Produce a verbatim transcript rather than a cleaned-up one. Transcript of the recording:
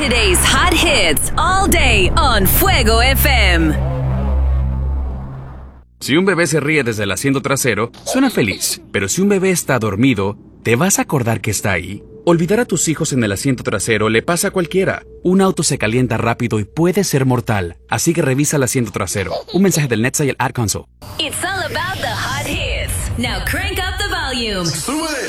Today's hot hits all day on Fuego F M. Si un bebé se ríe desde el asiento trasero, suena feliz. Pero si un bebé está dormido, ¿te vas a acordar que está ahí? Olvidar a tus hijos en el asiento trasero le pasa a cualquiera. Un auto se calienta rápido y puede ser mortal. Así que revisa el asiento trasero. Un mensaje del Netza y el Ad Console. It's all about the hot hits. Now crank up the volume.